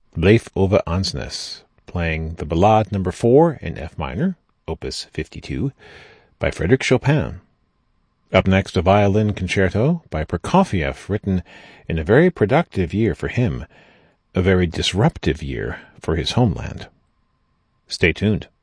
Bleef over Ansnes, playing the Ballade No. 4 in F minor, Opus 52, by Frédéric Chopin. Up next, a violin concerto by Prokofiev, written in a very productive year for him, a very disruptive year for his homeland. Stay tuned.